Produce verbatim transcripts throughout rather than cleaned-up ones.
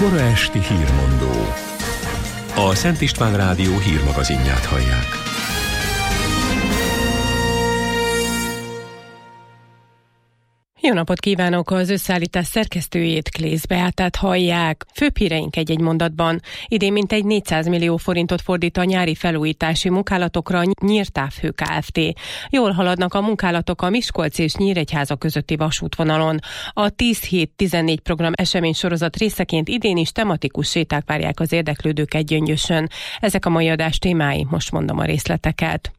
Kora esti hírmondó. A Szent István Rádió hírmagazinját hallják. Jó napot kívánok! Az összeállítás szerkesztőjét, Klész Beátát hallják. Főbb híreink egy-egy mondatban. Idén mintegy négyszáz millió forintot fordít a nyári felújítási munkálatokra a Nyírtávhő Kft. Jól haladnak a munkálatok a Miskolc és Nyíregyháza közötti vasútvonalon. A tíz hét tizennégy program eseménysorozat részeként idén is tematikus séták várják az érdeklődőket Gyöngyösön. Ezek a mai adás témái, most mondom a részleteket.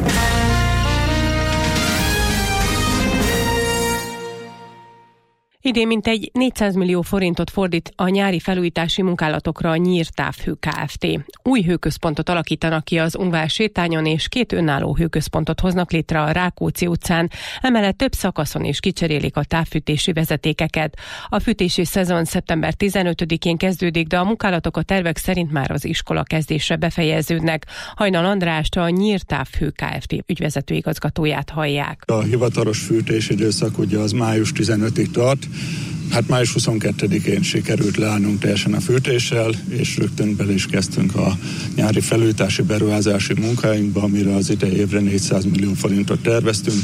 Idén mintegy négyszáz millió forintot fordít a nyári felújítási munkálatokra a Nyírtávhő Kft. Új hőközpontot alakítanak ki az Ungvár sétányon, és két önálló hőközpontot hoznak létre a Rákóczi utcán, emellett több szakaszon is kicserélik a távfűtési vezetékeket. A fűtési szezon szeptember tizenötödikén kezdődik, de a munkálatok a tervek szerint már az iskola kezdésre befejeződnek. Hajnal Andrást, a Nyírtávhő Kft. Ügyvezető igazgatóját hallják. A hivatalos fűtési időszak ugye az május tizenötödikéig tart. Hát május huszonkettedikén sikerült leállnunk teljesen a fűtéssel, és rögtön bele is kezdtünk a nyári felújítási beruházási munkáinkba, amire az idei évre négyszáz millió forintot terveztünk.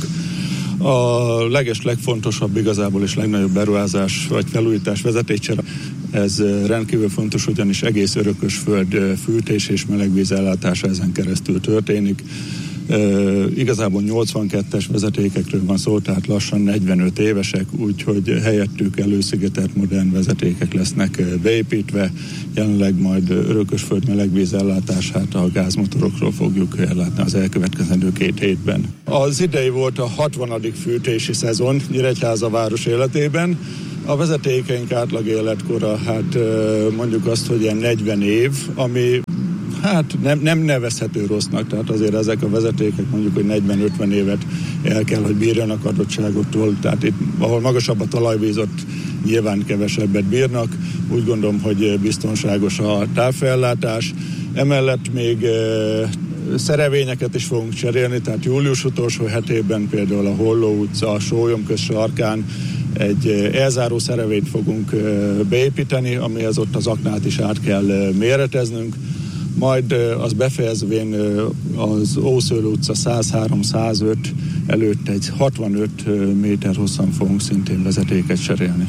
A leges legfontosabb igazából és legnagyobb beruházás vagy felújítás vezetékcsere, ez rendkívül fontos, ugyanis egész Örökösföld fűtés és melegvíz ellátása ezen keresztül történik. Uh, igazából nyolcvankettes vezetékekről van szó, tehát lassan negyvenöt évesek, úgyhogy helyettük előszigetelt modern vezetékek lesznek beépítve. Jelenleg majd Örökösföld melegvíz ellátását a gázmotorokról fogjuk ellátni az elkövetkezendő két hétben. Az idei volt a hatvanadik fűtési szezon Nyíregyháza város életében. A vezetékeink átlag életkora, hát mondjuk azt, hogy ilyen negyven év, ami hát nem, nem nevezhető rossznak, tehát azért ezek a vezetékek mondjuk, hogy negyven-ötven évet el kell, hogy bírjanak adottságoktól, tehát itt, ahol magasabb a talajvíz, ott nyilván kevesebbet bírnak. Úgy gondolom, hogy biztonságos a távellátás. Emellett még e, szerevényeket is fogunk cserélni, tehát július utolsó hetében például a Holló utca, a Sólyomköz sarkán egy elzáró szerevényt fogunk beépíteni, amihez ott az aknát is át kell méreteznünk. Majd az befejezvén az Ószőlő utca száz három száz öt előtt egy hatvanöt méter hosszan fogunk szintén vezetéket cserélni.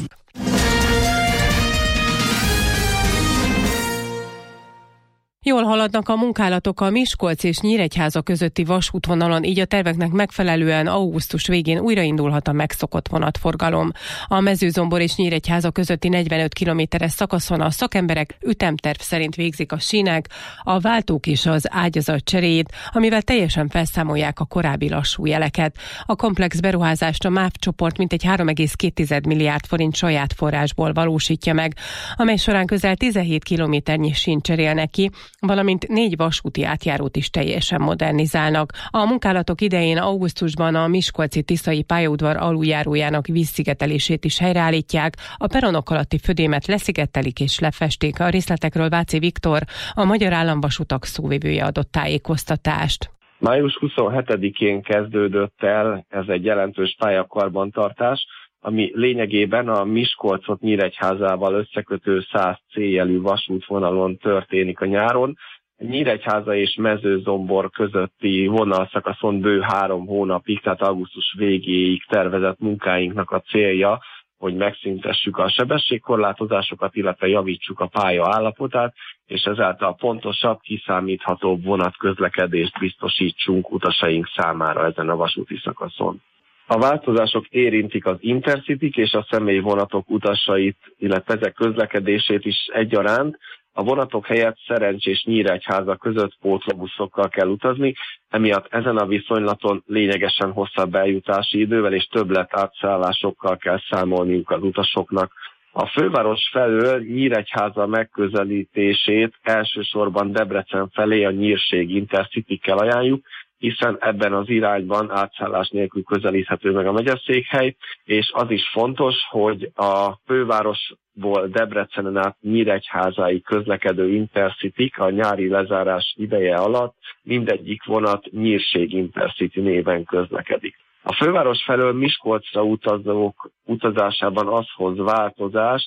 Jól haladnak a munkálatok a Miskolc és Nyíregyháza közötti vasútvonalon, így a terveknek megfelelően augusztus végén újraindulhat a megszokott vonatforgalom. A Mezőzombor és Nyíregyháza közötti negyvenöt kilométeres szakaszon a szakemberek ütemterv szerint végzik a sínek, a váltók és az ágyazat cseréjét, amivel teljesen felszámolják a korábbi lassú jeleket. A komplex beruházást a MÁV csoport mintegy három egész két milliárd forint saját forrásból valósítja meg, amely során közel tizenhét kilométernyi sínt cserélnek ki, valamint négy vasúti átjárót is teljesen modernizálnak. A munkálatok idején augusztusban a miskolci tiszai pályaudvar aluljárójának vízszigetelését is helyreállítják, a peronok alatti födémet leszigetelik és lefestik. A részletekről Váci Viktor, a Magyar Államvasutak szóvivője adott tájékoztatást. május huszonhetedikén kezdődött el ez egy jelentős pályakarbantartás, ami lényegében a Miskolcot Nyíregyházával összekötő száz céljelű vasútvonalon történik a nyáron. Nyíregyháza és Mezőzombor közötti vonalszakaszon bő három hónapig, tehát augusztus végéig tervezett munkáinknak a célja, hogy megszüntessük a sebességkorlátozásokat, illetve javítsuk a pálya állapotát, és ezáltal pontosabb, kiszámíthatóbb vonatközlekedést biztosítsunk utasaink számára ezen a vasúti szakaszon. A változások érintik az Intercityk és a személyvonatok utasait, illetve ezek közlekedését is egyaránt. A vonatok helyett Szerencs és Nyíregyháza között pótlóbuszokkal kell utazni, emiatt ezen a viszonylaton lényegesen hosszabb eljutási idővel és többlet átszállásokkal kell számolniuk az utasoknak. A főváros felől Nyíregyháza megközelítését elsősorban Debrecen felé a Nyírség Intercitykkel ajánljuk, hiszen ebben az irányban átszállás nélkül közelíthető meg a megyeszékhely, és az is fontos, hogy a fővárosból Debrecenen át Nyíregyházáig közlekedő Intercityk a nyári lezárás ideje alatt mindegyik vonat Nyírség Intercity néven közlekedik. A főváros felől Miskolcra utazók utazásában az hoz változást,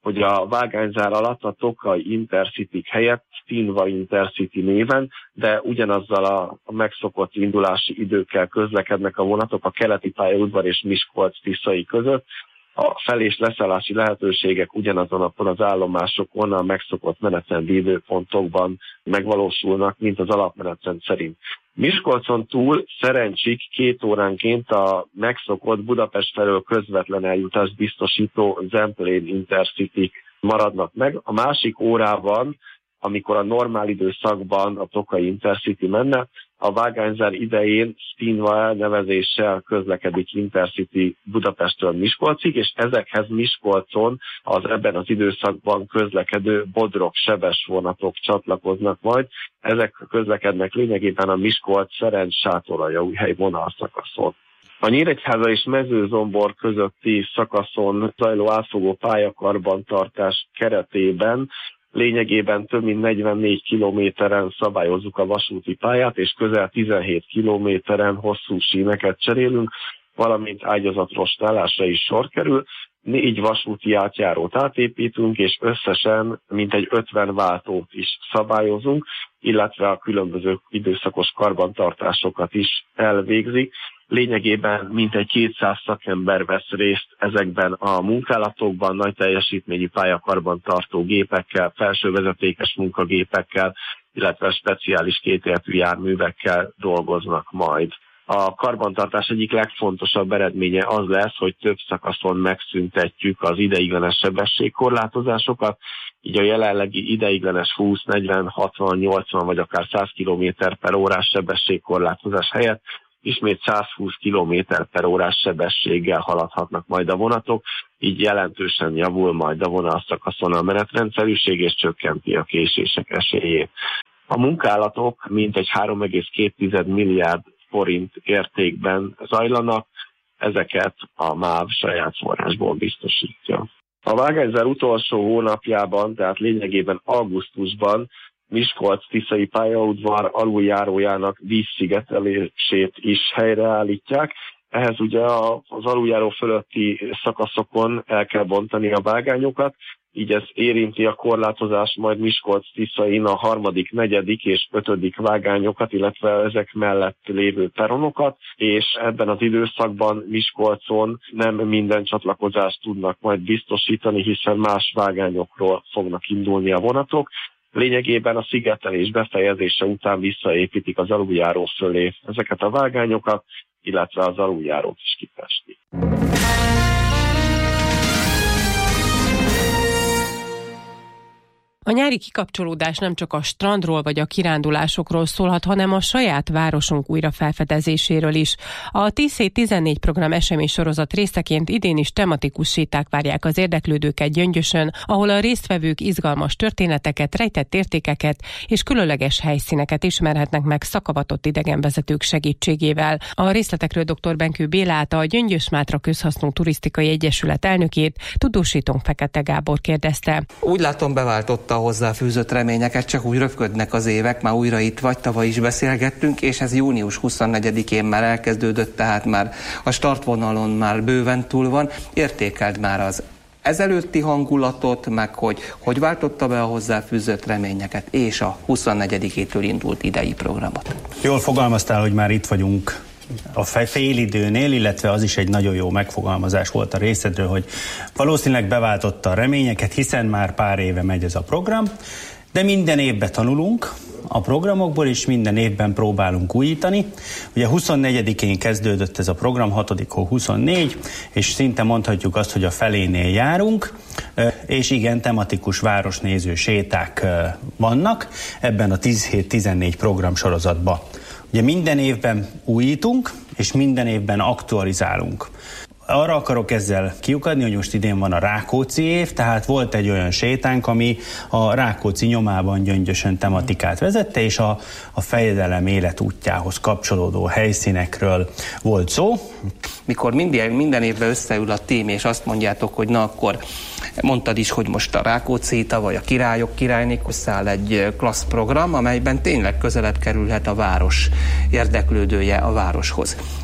hogy a vágányzár alatt a Tokaj Intercity helyett Színva Intercity néven, de ugyanazzal a, a megszokott indulási időkkel közlekednek a vonatok a keleti pályaudvar és Miskolc-Tiszai között. A fel- és leszállási lehetőségek ugyanazon az állomásokon a megszokott menetrendi időpontokban megvalósulnak, mint az alapmenetrend szerint. Miskolcon túl Szerencsik két óránként a megszokott Budapest felől közvetlen eljutást biztosító Zemplén Intercity maradnak meg. A másik órában, amikor a normál időszakban a Tokaj Intercity menne, a vágányzár idején Színva elnevezéssel közlekedik Intercity Budapesttől Miskolcig, és ezekhez Miskolcon az ebben az időszakban közlekedő Bodrog-Sebes vonatok csatlakoznak majd. Ezek közlekednek lényegében a Miskolc-Szerencs-Sátoraljaújhely vonalszakaszon. A Nyíregyháza és Mezőzombor közötti szakaszon zajló átfogó pályakarbantartás keretében lényegében több mint negyvennégy kilométeren szabályozzuk a vasúti pályát, és közel tizenhét kilométeren hosszú síneket cserélünk, valamint ágyazatrostálásra is sor kerül. Négy vasúti átjárót átépítünk, és összesen mintegy ötven váltót is szabályozunk, illetve a különböző időszakos karbantartásokat is elvégzik. Lényegében mintegy kétszáz szakember vesz részt ezekben a munkálatokban, nagy teljesítményű pályakarbantartó gépekkel, felsővezetékes munkagépekkel, illetve speciális kétértű járművekkel dolgoznak majd. A karbantartás egyik legfontosabb eredménye az lesz, hogy több szakaszon megszüntetjük az ideiglenes sebességkorlátozásokat, így a jelenlegi ideiglenes húsz, negyven, hatvan, nyolcvan vagy akár száz kilométer per órás sebességkorlátozás helyett ismét százhúsz kilométer per órás sebességgel haladhatnak majd a vonatok, így jelentősen javul majd a vonalszakaszon a menetrendszerűség és csökkenti a késések esélyét. A munkálatok mintegy három egész két milliárd forint értékben zajlanak, ezeket a MÁV saját forrásból biztosítja. A vágányzár utolsó hónapjában, tehát lényegében augusztusban Miskolc-Tiszai pályaudvar aluljárójának vízszigetelését is helyreállítják. Ehhez ugye az aluljáró fölötti szakaszokon el kell bontani a vágányokat, így ez érinti a korlátozás majd Miskolc-Tiszain a harmadik, negyedik és ötödik vágányokat, illetve ezek mellett lévő peronokat, és ebben az időszakban Miskolcon nem minden csatlakozást tudnak majd biztosítani, hiszen más vágányokról fognak indulni a vonatok. Lényegében a szigetelés befejezése után visszaépítik az aluljáró fölé ezeket a vágányokat, illetve az aluljárót is kifestik. A nyári kikapcsolódás nem csak a strandról vagy a kirándulásokról szólhat, hanem a saját városunk újra felfedezéséről is. A tíz hét tizennégy program eseménysorozat részeként idén is tematikus séták várják az érdeklődőket Gyöngyösön, ahol a résztvevők izgalmas történeteket, rejtett értékeket és különleges helyszíneket ismerhetnek meg szakavatott idegenvezetők segítségével. A részletekről dr. Benkő Bélát, a Gyöngyös-Mátra Közhasznú Turisztikai Egyesület elnökét, tudósítónk Fekete Gábor kérdezte. Úgy látom, beváltotta a hozzáfűzött reményeket, csak úgy röpködnek az évek, már újra itt vagy, tavaly is beszélgettünk, és ez június huszonnegyedikén már elkezdődött, tehát már a startvonalon már bőven túl van. Értékeld már az ezelőtti hangulatot, meg hogy hogy váltotta be a hozzáfűzött reményeket, és a huszonnegyedikétől indult idei programot. Jól fogalmaztál, hogy már itt vagyunk a félidőnél, illetve az is egy nagyon jó megfogalmazás volt a részedről, hogy valószínűleg beváltotta a reményeket, hiszen már pár éve megy ez a program, de minden évben tanulunk a programokból, és minden évben próbálunk újítani. Ugye huszonnegyedikén kezdődött ez a program, hatodik hó huszonnégy, és szinte mondhatjuk azt, hogy a felénél járunk, és igen, tematikus városnéző séták vannak ebben a tíz hét tizennégy program sorozatban. Ugye minden évben újítunk, és minden évben aktualizálunk. Arra akarok ezzel kiukadni, hogy most idén van a Rákóczi év, tehát volt egy olyan sétánk, ami a Rákóczi nyomában Gyöngyösön tematikát vezette, és a, a fejedelem életútjához kapcsolódó helyszínekről volt szó. Mikor minden, minden évben összeül a tím, és azt mondjátok, hogy na akkor mondtad is, hogy most a Rákóczi, vagy a Királyok Királynékhoz száll egy klassz program, amelyben tényleg közelebb kerülhet a város érdeklődője a városhoz.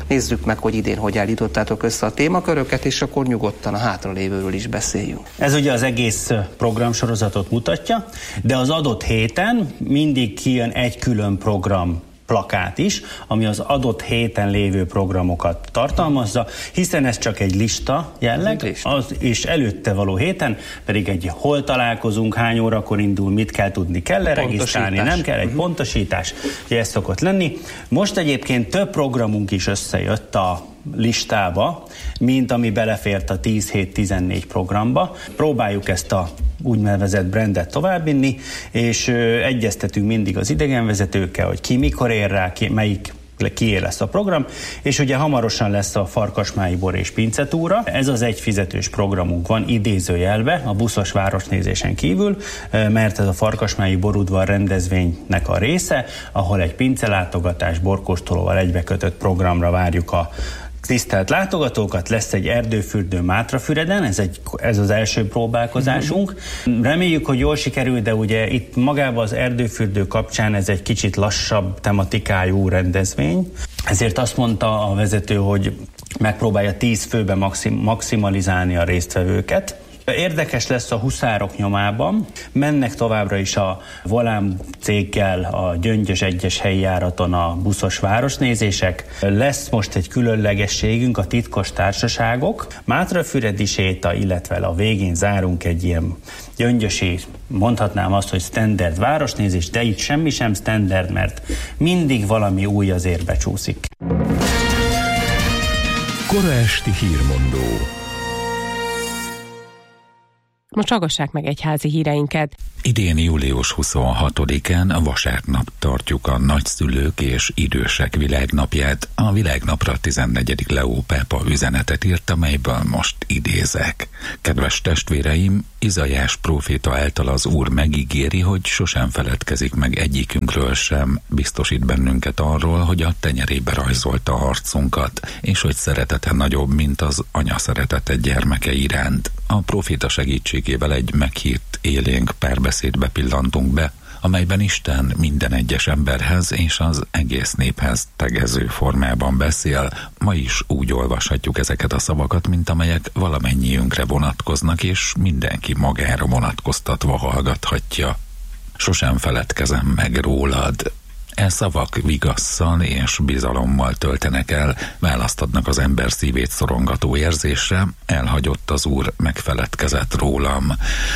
Nézzük meg, hogy idén hogy állítottátok össze a témaköröket, és akkor nyugodtan a hátralévőről is beszéljünk. Ez ugye az egész programsorozatot mutatja, de az adott héten mindig kijön egy külön program plakát is, ami az adott héten lévő programokat tartalmazza, hiszen ez csak egy lista jelleg, lista. Az, és előtte való héten pedig egy hol találkozunk, hány órakor indul, mit kell tudni, kell-e regisztrálni, nem kell, egy uh-huh. pontosítás, hogy ez szokott lenni. Most egyébként több programunk is összejött a listába, mint ami belefért a tíz hét tizennégy programba. Próbáljuk ezt a úgynevezett brandet továbbvinni, és ö, egyeztetünk mindig az idegenvezetőkkel, hogy ki mikor ér rá, ki, melyik kié lesz a program, és ugye hamarosan lesz a Farkasmályi bor és pincetúra. Ez az egy fizetős programunk van idézőjelbe a buszos városnézésen kívül, mert ez a Farkasmályi borudvar rendezvénynek a része, ahol egy pincelátogatás borkóstolóval egybekötött programra várjuk a tisztelt látogatókat, lesz egy erdőfürdő Mátrafüreden, ez, egy, ez az első próbálkozásunk. Reméljük, hogy jól sikerül, de ugye itt magában az erdőfürdő kapcsán ez egy kicsit lassabb tematikájú rendezvény. Ezért azt mondta a vezető, hogy megpróbálja tíz főbe maxim, maximalizálni a résztvevőket. Érdekes lesz a Huszárok nyomában, mennek továbbra is a Volán céggel a Gyöngyös egyes helyi járaton a buszos városnézések. Lesz most egy különlegességünk, a titkos társaságok, Mátrafüredi séta, illetve a végén zárunk egy ilyen gyöngyösi, mondhatnám azt, hogy standard városnézés, de itt semmi sem standard, mert mindig valami új azért becsúszik. Kora esti hírmondó. Most hallgassák meg egyházi híreinket. Idén július huszonhatodikán vasárnap tartjuk a nagyszülők és idősek világnapját. A világnapra tizennegyedik Leó pápa üzenetet írt, amelyből most idézek. Kedves testvéreim, Izaiás próféta által az Úr megígéri, hogy sosem feledkezik meg egyikünkről sem, biztosít bennünket arról, hogy a tenyerébe rajzolta arcunkat, és hogy szeretete nagyobb, mint az anya szeretete gyermeke iránt. A próféta segítségével egy meghírt élénk párbeszédbe pillantunk be, amelyben Isten minden egyes emberhez és az egész néphez tegező formában beszél. Ma is úgy olvashatjuk ezeket a szavakat, mint amelyek valamennyiünkre vonatkoznak, és mindenki magára vonatkoztatva hallgathatja. Sosem feledkezem meg rólad. E szavak vigasszal és bizalommal töltenek el, választ adnak az ember szívét szorongató érzésre, elhagyott az Úr, megfeledkezett rólam.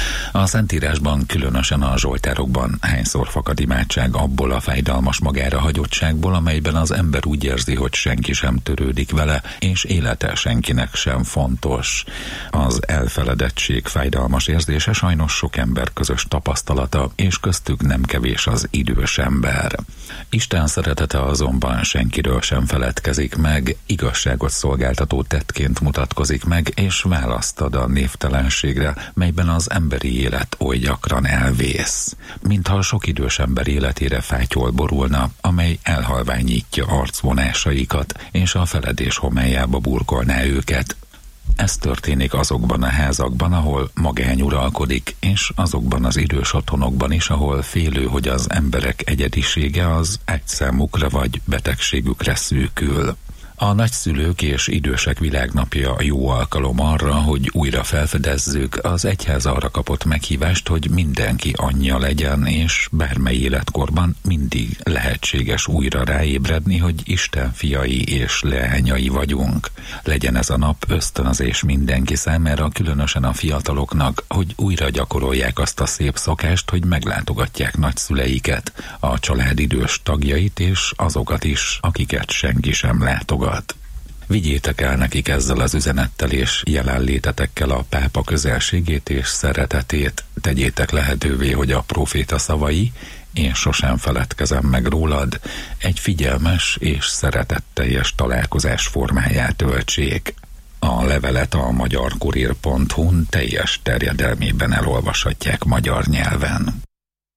A Szentírásban, különösen a zsoltárokban hányszor fakad imádság abból a fájdalmas magára hagyottságból, amelyben az ember úgy érzi, hogy senki sem törődik vele, és élete senkinek sem fontos. Az elfeledettség fájdalmas érzése sajnos sok ember közös tapasztalata, és köztük nem kevés az idős ember. Isten szeretete azonban senkiről sem feledkezik meg, igazságot szolgáltató tettként mutatkozik meg, és választ ad a névtelenségre, melyben az emberi élet oly gyakran elvész. Mintha sok idős ember életére fátyol borulna, amely elhalványítja arcvonásaikat, és a feledés homályába burkolná őket. Ez történik azokban a házakban, ahol magány uralkodik, és azokban az idős otthonokban is, ahol félő, hogy az emberek egyedisége az egyszámukra vagy betegségükre szűkül. A nagyszülők és idősek világnapja jó alkalom arra, hogy újra felfedezzük, az egyház arra kapott meghívást, hogy mindenki anyja legyen, és bármely életkorban mindig lehetséges újra ráébredni, hogy Isten fiai és leányai vagyunk. Legyen ez a nap ösztönzés mindenki számára, különösen a fiataloknak, hogy újra gyakorolják azt a szép szokást, hogy meglátogatják nagyszüleiket, a család idős tagjait és azokat is, akiket senki sem látogat. Vigyétek el nekik ezzel az üzenettel és jelenlétetekkel a pápa közelségét és szeretetét, tegyétek lehetővé, hogy a próféta szavai, én sosem feledkezem meg rólad, egy figyelmes és szeretetteljes találkozás formáját öltsék. A levelet a magyarkurír pont hu-n teljes terjedelmében elolvashatják magyar nyelven.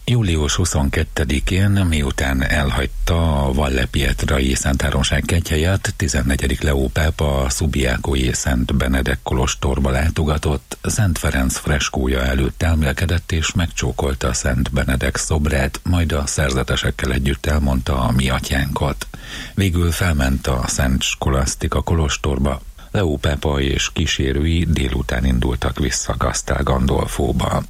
július huszonkettedikén, miután elhagyta a Valle Pietrai Szentháromság kegyhelyet, tizennegyedik Leó pápa a Subiacói Szent Benedek kolostorba látogatott, Szent Ferenc freskója előtt elmélkedett és megcsókolta Szent Benedek szobrát, majd a szerzetesekkel együtt elmondta a mi atyánkot. Végül felment a Szent Skolasztika kolostorba. Leó pápa és kísérői délután indultak vissza Castel Gandolfóba.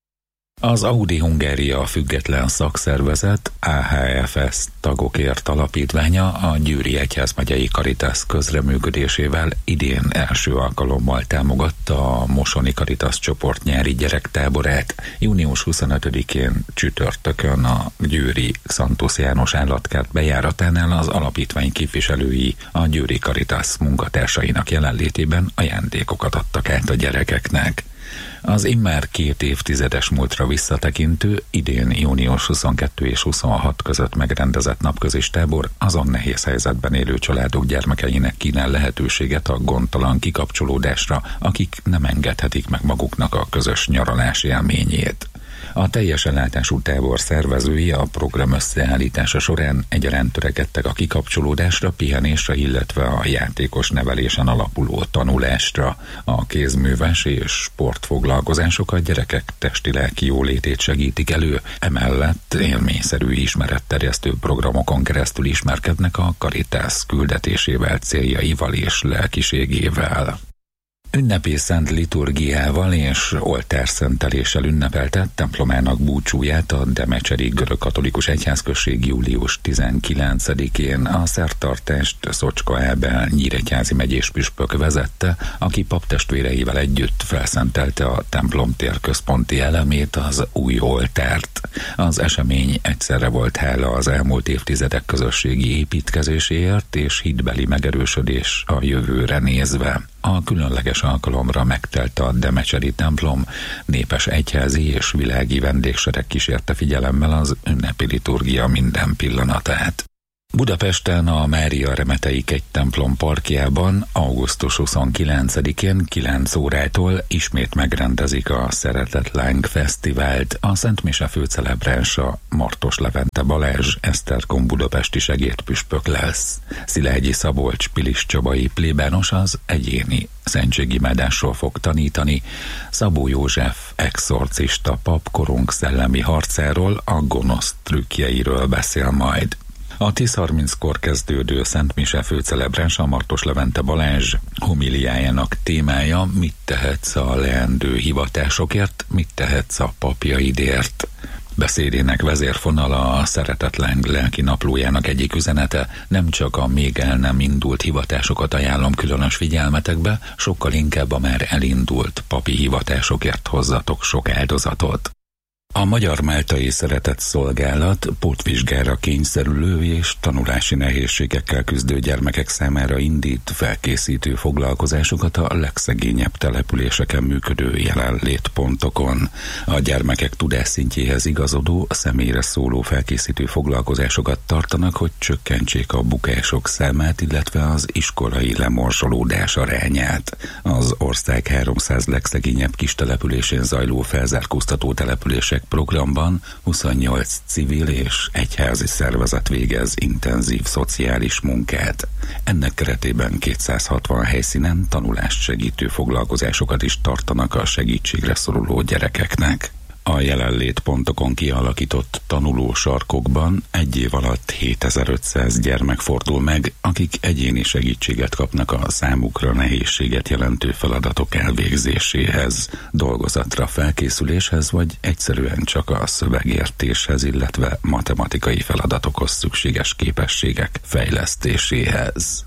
Az Audi Hungária független szakszervezet á há ef es tagokért alapítványa a Győri Egyházmegyei Caritas közreműködésével idén első alkalommal támogatta a Mosoni Caritas csoport nyári gyerektáborát. június huszonötödikén csütörtökön a győri Szantusz János állatkert bejáratánál az alapítvány képviselői a Győri Caritas munkatársainak jelenlétében ajándékokat adtak át a gyerekeknek. Az immár két évtizedes múltra visszatekintő, idén június huszonkettő és huszonhat között megrendezett napközis tábor azon nehéz helyzetben élő családok gyermekeinek kínál lehetőséget a gondtalan kikapcsolódásra, akik nem engedhetik meg maguknak a közös nyaralás élményét. A teljes ellátású tábor szervezői a program összeállítása során egyaránt törekedtek a kikapcsolódásra, pihenésre, illetve a játékos nevelésen alapuló tanulásra. A kézműves és sportfoglalkozások a gyerekek testi-lelki jólétét segítik elő, emellett élményszerű ismeretterjesztő programokon keresztül ismerkednek a Caritas küldetésével, céljaival és lelkiségével. Ünnepi szent liturgiával és oltárszenteléssel ünnepelte templomának búcsúját a Demecseri Görögkatolikus Egyházközség július tizenkilencedikén. A szertartást Szocska Ábel nyíregyházi megyés püspök vezette, aki paptestvéreivel együtt felszentelte a templomtér központi elemét, az új oltárt. Az esemény egyszerre volt hála az elmúlt évtizedek közösségi építkezéséért és hitbeli megerősödés a jövőre nézve. A különleges alkalomra megtelt a Demecseri templom, népes egyházi és világi vendégsereg kísérte figyelemmel az ünnepi liturgia minden pillanatát. Budapesten a Mária Remetei Kegytemplom parkjában augusztus huszonkilencedikén kilenc órától ismét megrendezik a Szeretetláng Fesztivált. A Szent Mise főcelebránsa Martos Levente Balázs, Esztergom budapesti segédpüspök lesz. Szilágyi Szabolcs Pilis Csabai plébános az egyéni szentségimádásról fog tanítani. Szabó József exorcista pap korunk szellemi harcáról, a gonosz trükkjeiről beszél majd. A tíz harminckor kezdődő Szent Mise főcelebránsa Martos Levente Balázs homiliájának témája: mit tehetsz a leendő hivatásokért, mit tehetsz a papjaidért. Beszédének vezérfonala a Szeretetláng lelki naplójának egyik üzenete: nem csak a még el nem indult hivatásokat ajánlom különös figyelmetekbe, sokkal inkább a már elindult papi hivatásokért hozzatok sok áldozatot. A Magyar Máltai Szeretett Szolgálat pótvizsgára kényszerülő és tanulási nehézségekkel küzdő gyermekek számára indít felkészítő foglalkozásokat a legszegényebb településeken működő jelenlétpontokon. A gyermekek tudásszintjéhez igazodó, személyre szóló felkészítő foglalkozásokat tartanak, hogy csökkentsék a bukások számát, illetve az iskolai lemorzsolódás arányát. Az ország háromszáz legszegényebb kistelepülésén zajló felzárkóztató települések programban huszonnyolc civil és egyházi szervezet végez intenzív szociális munkát. Ennek keretében kétszázhatvan helyszínen tanulást segítő foglalkozásokat is tartanak a segítségre szoruló gyerekeknek. A jelenlétpontokon kialakított tanulósarkokban egy év alatt hétezer-ötszáz gyermek fordul meg, akik egyéni segítséget kapnak a számukra nehézséget jelentő feladatok elvégzéséhez, dolgozatra felkészüléshez, vagy egyszerűen csak a szövegértéshez, illetve matematikai feladatokhoz szükséges képességek fejlesztéséhez.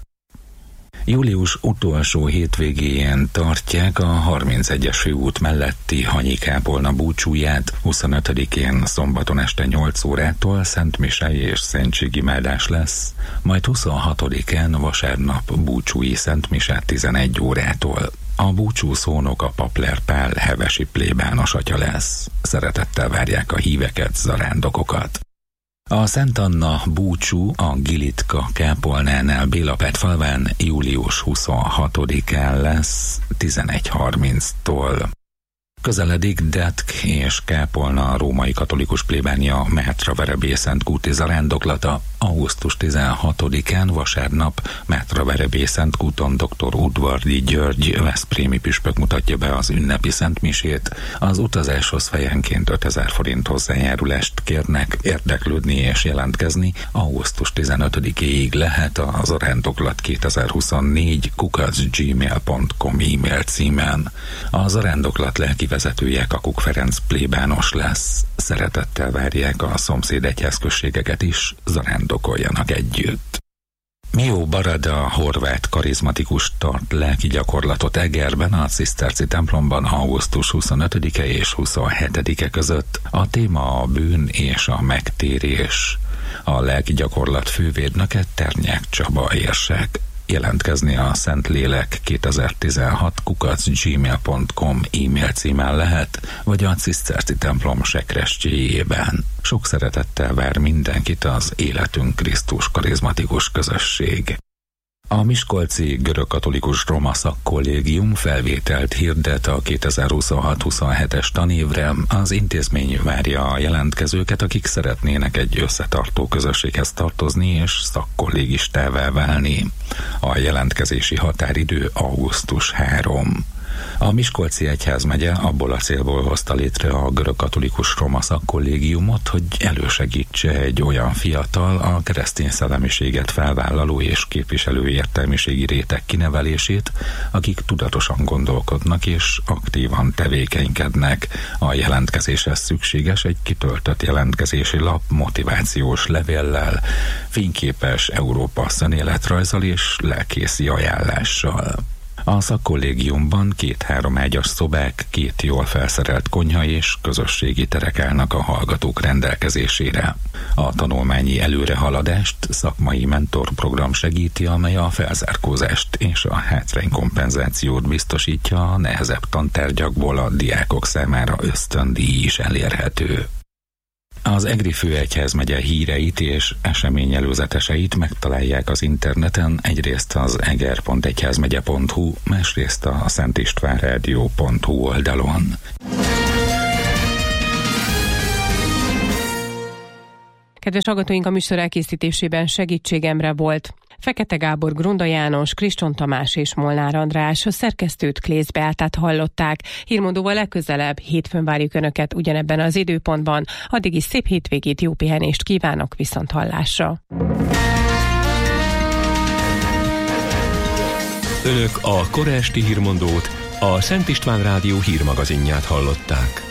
Július utolsó hétvégéjén tartják a harmincegyes főút melletti Hanyi-kápolna búcsúját. huszonötödikén szombaton este nyolc órától szentmisei és szentségimádás lesz, majd huszonhatodikán vasárnap búcsúi szentmise tizenegy órától. A búcsú szónok a Papler Pál hevesi plébános atya lesz. Szeretettel várják a híveket, zarándokokat. A Szent Anna búcsú a Gilitka kápolnánál Bélapát falván július huszonhatodikán lesz tizenegy harminctól. Közeledik Detk és Kápolna a római katolikus plébánia Mátraverebélyszentúti zarándoklata. augusztus tizenhatodikán vasárnap Mátraverebélyszentúton dr. Udvardi György veszprémi püspök mutatja be az ünnepi szentmisét. Az utazáshoz fejenként ötezer forint hozzájárulást kérnek. Érdeklődni és jelentkezni augusztus tizenötödikéig lehet a zarándoklat kétezer-huszonnégy kukac gmail pont com e-mail címen. A zarándoklat lelki vezetője Kakuk Ferenc plébános lesz. Szeretettel várják a szomszéd egyházközségeket is, zarándokoljanak együtt. Mió Barada horvát karizmatikus tart lelki gyakorlatot Egerben, a ciszterci templomban augusztus huszonötödike és huszonhetedike között. A téma a bűn és a megtérés. A lelki gyakorlat fővédnöke Ternyák Csaba érsek. Jelentkezni a Szentlélek kétezer-tizenhat kukac gmail pont com e-mail címen lehet, vagy a ciszterci templom sekrestyéjében. Sok szeretettel vár mindenkit az Életünk Krisztus karizmatikus közösség. A miskolci görögkatolikus roma szakkollégium felvételt hirdet a kétezer-huszonhat-huszonhetes tanévre. Az intézmény várja a jelentkezőket, akik szeretnének egy összetartó közösséghez tartozni és szakkollégistává válni. A jelentkezési határidő augusztus harmadika. A Miskolci Egyházmegye abból a célból hozta létre a görögkatolikus roma szakkollégiumot, hogy elősegítse egy olyan fiatal, a keresztény szellemiséget felvállaló és képviselő értelmiségi réteg kinevelését, akik tudatosan gondolkodnak és aktívan tevékenykednek. A jelentkezéshez szükséges egy kitöltött jelentkezési lap motivációs levéllel, fényképes Európa szemléletrajzzal és lelkészi ajánlással. A szakkollégiumban két-három ágyas szobák, két jól felszerelt konyha és közösségi terek állnak a hallgatók rendelkezésére. A tanulmányi előrehaladást szakmai mentorprogram segíti, amely a felzárkózást és a hátránykompenzációt biztosítja, a nehezebb tantárgyakból a diákok számára ösztöndíj is elérhető. Az Egri Főegyházmegye híreit és eseményelőzeteseit megtalálják az interneten, egyrészt az eger pont egyházmegye pont hu, másrészt a szentistvánrádió pont hu oldalon. Kedves hallgatóink, a műsor elkészítésében segítségemre volt Fekete Gábor, Grunda János, Kriston Tamás és Molnár András, a szerkesztőt Klész Beátát hallották. Hírmondóval legközelebb hétfőn várjuk Önöket ugyanebben az időpontban. Addig is szép hétvégét, jó pihenést kívánok, viszont hallásra. Önök a kora esti hírmondót, a Szent István Rádió hírmagazinját hallották.